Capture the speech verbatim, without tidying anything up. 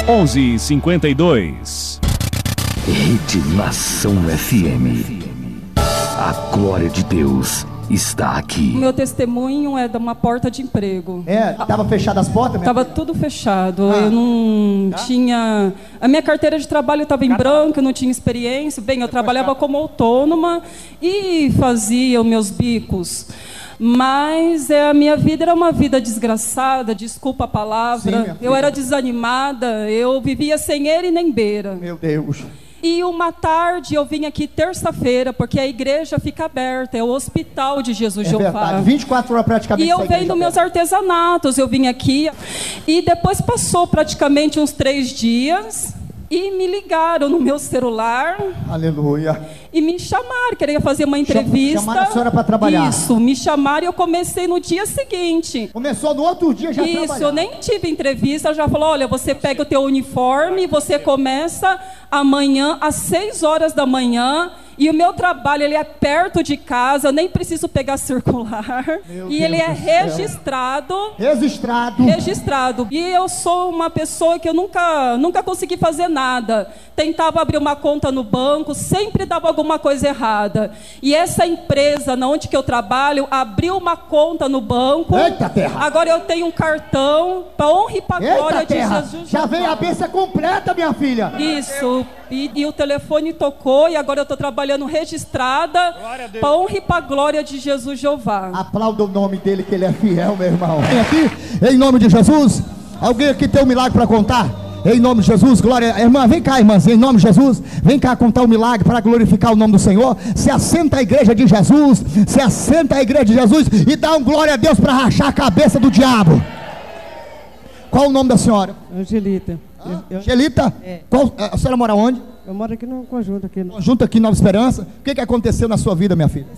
onze e cinquenta e dois. Rede Nação F M. A glória de Deus está aqui. O meu testemunho é de uma porta de emprego. É, tava fechadas as portas? Tava tudo fechado. Ah. Eu não Tá. tinha... A minha carteira de trabalho estava em branco, eu não tinha experiência. Bem, eu trabalhava como autônoma e fazia os meus bicos. Mas é, a minha vida era uma vida desgraçada, desculpa a palavra. Sim, eu era desanimada, eu vivia sem ele nem beira. Meu Deus. E uma tarde eu vim aqui terça-feira, porque a igreja fica aberta, é o hospital de Jesus É Jeová. verdade, vinte e quatro horas praticamente. E eu essa igreja vendo meus aberta. artesanatos, eu vim aqui. E depois passou praticamente uns três dias e me ligaram no meu celular. Aleluia. E me chamaram, queria fazer uma entrevista. Chamaram a senhora para trabalhar. Isso, me chamaram e eu comecei no dia seguinte. Começou no outro dia já a Isso, trabalhar. eu nem tive entrevista, já falou, olha, você pega o teu uniforme, você começa amanhã às seis horas da manhã, e o meu trabalho ele é perto de casa, eu nem preciso pegar circular, Meu e Deus ele é do céu. registrado. Registrado. Registrado. E eu sou uma pessoa que eu nunca, nunca consegui fazer nada. Tentava abrir uma conta no banco, sempre dava alguma coisa errada. E essa empresa, na onde que eu trabalho, abriu uma conta no banco. Eita terra. Agora eu tenho um cartão para honra e para Eita glória de terra. Jesus. Já veio a bênção completa, minha filha. Isso. E, e o telefone tocou e agora eu estou trabalhando registrada para honra e para glória de Jesus Jeová. Aplauda o nome dele, que ele é fiel, meu irmão. Vem aqui, em nome de Jesus. Alguém aqui tem um milagre para contar? Em nome de Jesus, glória. Irmã, vem cá, irmãzinha, em nome de Jesus. Vem cá contar o milagre para glorificar o nome do Senhor. Se assenta a igreja de Jesus. Se assenta a igreja de Jesus e dá um glória a Deus para rachar a cabeça do diabo. Qual o nome da senhora? Angelita. Ah, Eu- Angelita? É. Qual, a senhora mora onde? Eu moro aqui no conjunto aqui. No... Junto aqui em Nova Esperança. O que, que aconteceu na sua vida, minha filha?